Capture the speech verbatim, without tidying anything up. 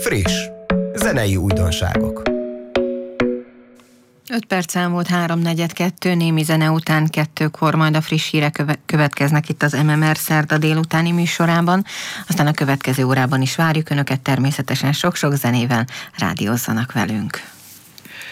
Friss, zenei újdonságok. öt perc elmúlt háromnegyed kettő, némi zene után kettőkor, majd a friss hírek köve- következnek itt az em em er szerda délutáni műsorában, aztán a következő órában is várjuk Önöket természetesen sok-sok zenével, rádiózzanak velünk.